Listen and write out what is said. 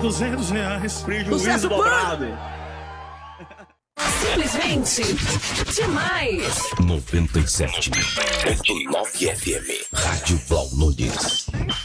R$200. Prejuízo dobrado. Simplesmente demais. 97.9 FM. Rádio Blau Nunes.